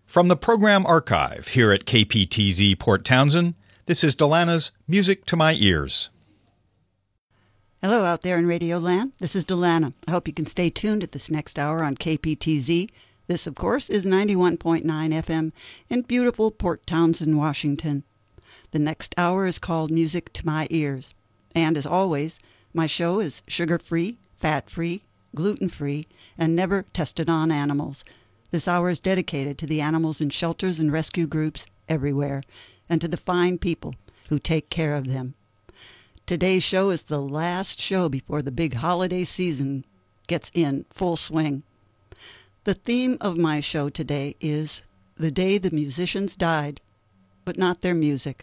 From the program archive here at KPTZ Port Townsend, this is Delana's Music to My Ears. Hello out there in Radio Land. This is Delana. I hope you can stay tuned at this next hour on KPTZ. This, of course, is 91.9 FM in beautiful Port Townsend, Washington. The next hour is called Music to My Ears. And as always, my show is sugar-free, fat-free, gluten-free, and never tested on animals. This hour is dedicated to the animals in shelters and rescue groups everywhere, and to the fine people who take care of them. Today's show is the last show before the big holiday season gets in full swing. The theme of my show today is The Day the Musicians Died, but not their music.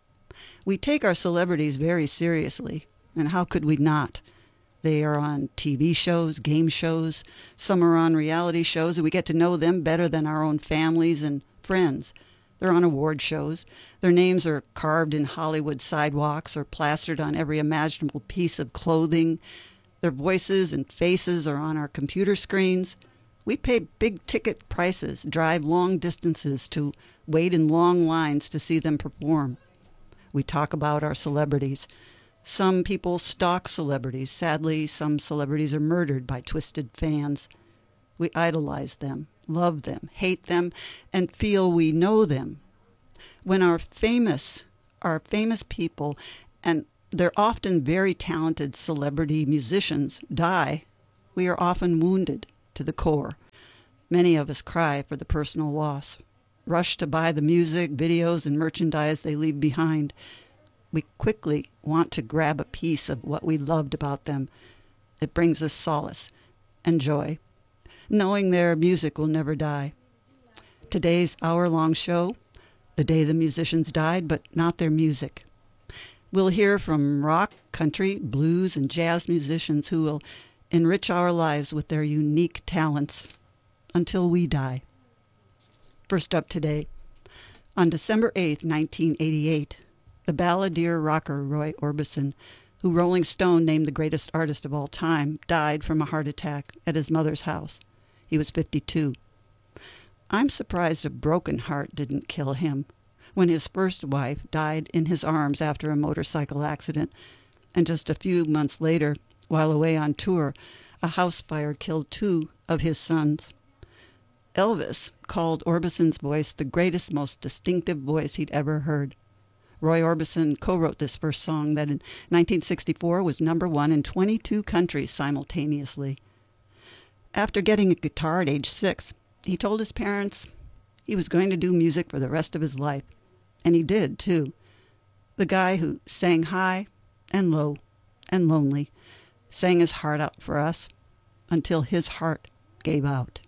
We take our celebrities very seriously, and how could we not? They are on TV shows, game shows, some are on reality shows, and we get to know them better than our own families and friends. They're on award shows. Their names are carved in Hollywood sidewalks or plastered on every imaginable piece of clothing. Their voices and faces are on our computer screens. We pay big ticket prices, drive long distances to wait in long lines to see them perform. We talk about our celebrities. Some people stalk celebrities. Sadly, some celebrities are murdered by twisted fans. We idolize them, love them, hate them, and feel we know them. When our famous people, and they're often very talented celebrity musicians, die, we are often wounded to the core. Many of us cry for the personal loss, rush to buy the music, videos, and merchandise they leave behind. We quickly want to grab a piece of what we loved about them. It brings us solace and joy, knowing their music will never die. Today's hour-long show, The Day the Musicians Died, but not their music. We'll hear from rock, country, blues, and jazz musicians who will enrich our lives with their unique talents until we die. First up today, on December 8th, 1988, the balladeer rocker Roy Orbison, who Rolling Stone named the greatest artist of all time, died from a heart attack at his mother's house. He was 52. I'm surprised a broken heart didn't kill him when his first wife died in his arms after a motorcycle accident, and just a few months later, while away on tour, a house fire killed 2 of his sons. Elvis called Orbison's voice the greatest, most distinctive voice he'd ever heard. Roy Orbison co-wrote this first song that in 1964 was #1 in 22 countries simultaneously. After getting a guitar at age 6, he told his parents he was going to do music for the rest of his life. And he did, too. The guy who sang high and low and lonely sang his heart out for us until his heart gave out.